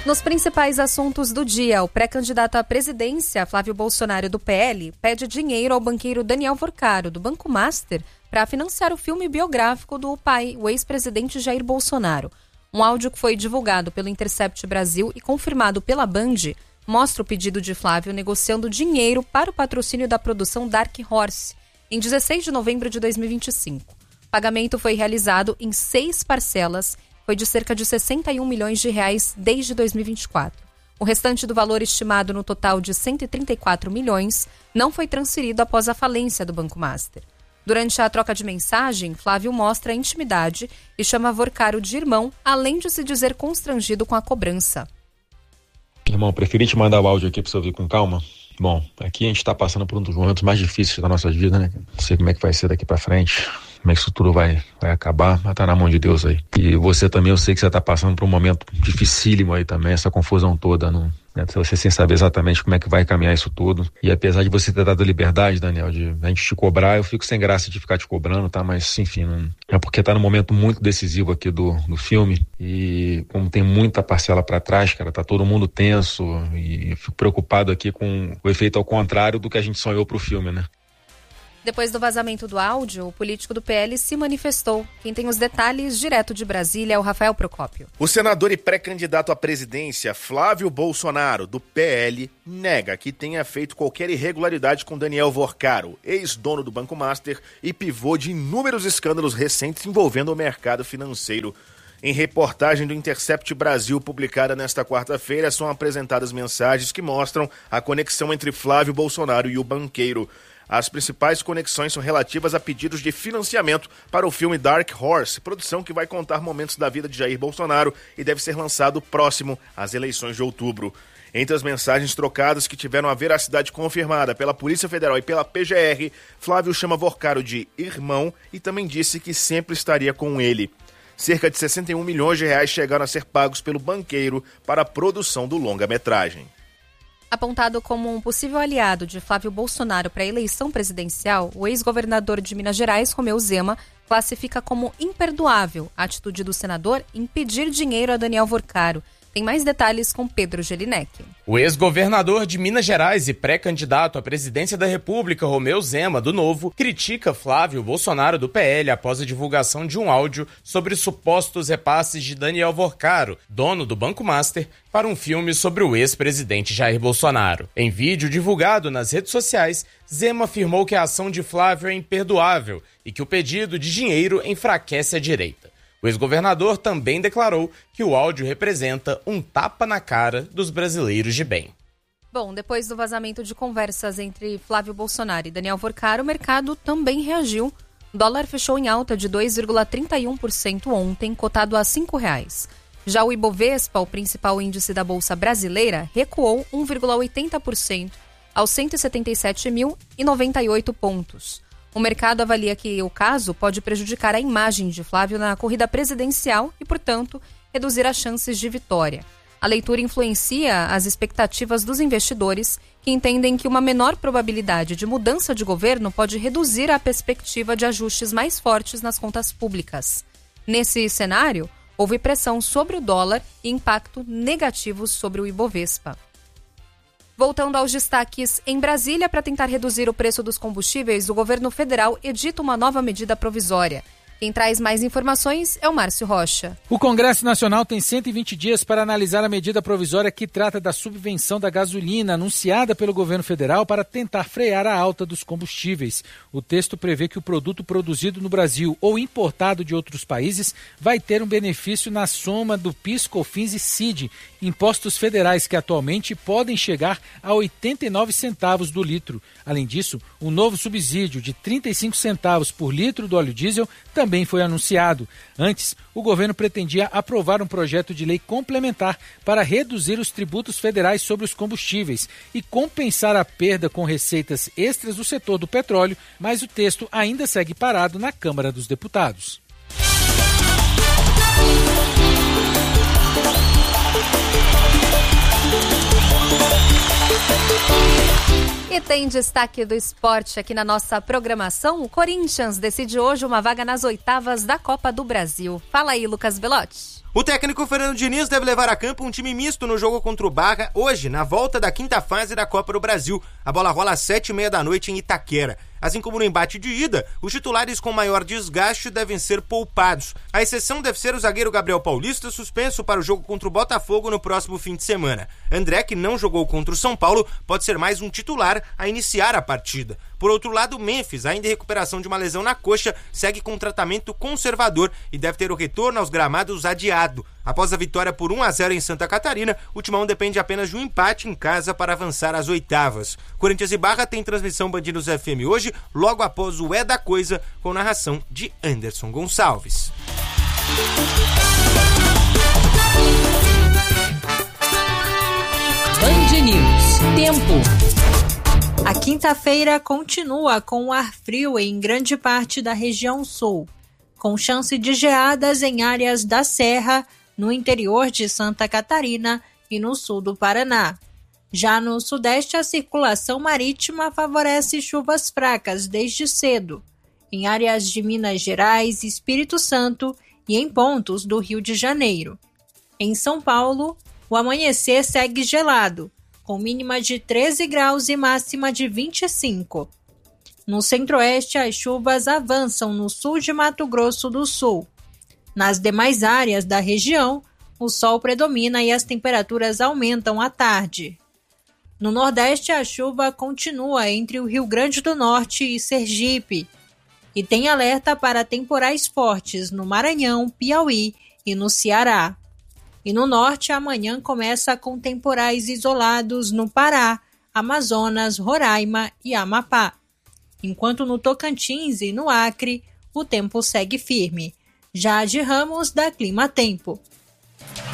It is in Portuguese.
Nos principais assuntos do dia, o pré-candidato à presidência, Flávio Bolsonaro, do PL, pede dinheiro ao banqueiro Daniel Vorcaro, do Banco Master, para financiar o filme biográfico do pai, o ex-presidente Jair Bolsonaro. Um áudio que foi divulgado pelo Intercept Brasil e confirmado pela Band mostra o pedido de Flávio negociando dinheiro para o patrocínio da produção Dark Horse, em 16 de novembro de 2025. O pagamento foi realizado em 6 parcelas, foi de cerca de 61 milhões de reais desde 2024. O restante do valor, estimado no total de 134 milhões, não foi transferido após a falência do Banco Master. Durante a troca de mensagem, Flávio mostra a intimidade e chama Vorcaro de irmão, além de se dizer constrangido com a cobrança. Irmão, preferi te mandar o áudio aqui para você ouvir com calma. Bom, aqui a gente está passando por um dos momentos mais difíceis da nossa vida, né? Não sei como é que vai ser daqui para frente, como é que isso tudo vai acabar, mas tá na mão de Deus aí. E você também, eu sei que você tá passando por um momento dificílimo aí também, essa confusão toda, né? Você sem saber exatamente como é que vai caminhar isso tudo. E apesar de você ter dado a liberdade, Daniel, de a gente te cobrar, eu fico sem graça de ficar te cobrando, tá? Mas, enfim, não... é porque tá num momento muito decisivo aqui do filme. E como tem muita parcela pra trás, cara, tá todo mundo tenso. E eu fico preocupado aqui com o efeito ao contrário do que a gente sonhou pro filme, né? Depois do vazamento do áudio, o político do PL se manifestou. Quem tem os detalhes direto de Brasília é o Rafael Procópio. O senador e pré-candidato à presidência, Flávio Bolsonaro, do PL, nega que tenha feito qualquer irregularidade com Daniel Vorcaro, ex-dono do Banco Master e pivô de inúmeros escândalos recentes envolvendo o mercado financeiro. Em reportagem do Intercept Brasil, publicada nesta quarta-feira, são apresentadas mensagens que mostram a conexão entre Flávio Bolsonaro e o banqueiro. As principais conexões são relativas a pedidos de financiamento para o filme Dark Horse, produção que vai contar momentos da vida de Jair Bolsonaro e deve ser lançado próximo às eleições de outubro. Entre as mensagens trocadas que tiveram a veracidade confirmada pela Polícia Federal e pela PGR, Flávio chama Vorcaro de irmão e também disse que sempre estaria com ele. Cerca de 61 milhões de reais chegaram a ser pagos pelo banqueiro para a produção do longa-metragem. Apontado como um possível aliado de Flávio Bolsonaro para a eleição presidencial, o ex-governador de Minas Gerais, Romeu Zema, classifica como imperdoável a atitude do senador em pedir dinheiro a Daniel Vorcaro. Tem mais detalhes com Pedro Gelinek. O ex-governador de Minas Gerais e pré-candidato à presidência da República, Romeu Zema, do Novo, critica Flávio Bolsonaro, do PL, após a divulgação de um áudio sobre supostos repasses de Daniel Vorcaro, dono do Banco Master, para um filme sobre o ex-presidente Jair Bolsonaro. Em vídeo divulgado nas redes sociais, Zema afirmou que a ação de Flávio é imperdoável e que o pedido de dinheiro enfraquece a direita. O ex-governador também declarou que o áudio representa um tapa na cara dos brasileiros de bem. Bom, depois do vazamento de conversas entre Flávio Bolsonaro e Daniel Vorcaro, o mercado também reagiu. O dólar fechou em alta de 2,31% ontem, cotado a R$ 5,00. Já o Ibovespa, o principal índice da Bolsa Brasileira, recuou 1,80% aos 177.098 pontos. O mercado avalia que o caso pode prejudicar a imagem de Flávio na corrida presidencial e, portanto, reduzir as chances de vitória. A leitura influencia as expectativas dos investidores, que entendem que uma menor probabilidade de mudança de governo pode reduzir a perspectiva de ajustes mais fortes nas contas públicas. Nesse cenário, houve pressão sobre o dólar e impacto negativo sobre o Ibovespa. Voltando aos destaques, em Brasília, para tentar reduzir o preço dos combustíveis, o governo federal edita uma nova medida provisória. Quem traz mais informações é o Márcio Rocha. O Congresso Nacional tem 120 dias para analisar a medida provisória que trata da subvenção da gasolina anunciada pelo governo federal para tentar frear a alta dos combustíveis. O texto prevê que o produto produzido no Brasil ou importado de outros países vai ter um benefício na soma do PIS, COFINS e CID, impostos federais que atualmente podem chegar a 89 centavos do litro. Além disso, um novo subsídio de 35 centavos por litro do óleo diesel também foi anunciado. Antes, o governo pretendia aprovar um projeto de lei complementar para reduzir os tributos federais sobre os combustíveis e compensar a perda com receitas extras do setor do petróleo, mas o texto ainda segue parado na Câmara dos Deputados. E tem destaque do esporte aqui na nossa programação. O Corinthians decide hoje uma vaga nas oitavas da Copa do Brasil. Fala aí, Lucas Belotti. O técnico Fernando Diniz deve levar a campo um time misto no jogo contra o Barra hoje, na volta da quinta fase da Copa do Brasil. A bola rola às 7h30 da noite em Itaquera. Assim como no embate de ida, os titulares com maior desgaste devem ser poupados. A exceção deve ser o zagueiro Gabriel Paulista, suspenso para o jogo contra o Botafogo no próximo fim de semana. André, que não jogou contra o São Paulo, pode ser mais um titular a iniciar a partida. Por outro lado, o Memphis, ainda em recuperação de uma lesão na coxa, segue com tratamento conservador e deve ter o retorno aos gramados adiado. Após a vitória por 1-0 em Santa Catarina, o Timão depende apenas de um empate em casa para avançar às oitavas. Corinthians e Barra tem transmissão Band News FM hoje, logo após o É da Coisa, com narração de Anderson Gonçalves. Band News. Tempo. A quinta-feira continua com ar frio em grande parte da região sul, com chance de geadas em áreas da Serra, no interior de Santa Catarina e no sul do Paraná. Já no sudeste, a circulação marítima favorece chuvas fracas desde cedo, em áreas de Minas Gerais, Espírito Santo e em pontos do Rio de Janeiro. Em São Paulo, o amanhecer segue gelado, com mínima de 13 graus e máxima de 25. No centro-oeste, as chuvas avançam no sul de Mato Grosso do Sul. Nas demais áreas da região, o sol predomina e as temperaturas aumentam à tarde. No Nordeste, a chuva continua entre o Rio Grande do Norte e Sergipe, e tem alerta para temporais fortes no Maranhão, Piauí e no Ceará. E no Norte, amanhã começa com temporais isolados no Pará, Amazonas, Roraima e Amapá. Enquanto no Tocantins e no Acre, o tempo segue firme. Jade Ramos, da Clima Tempo.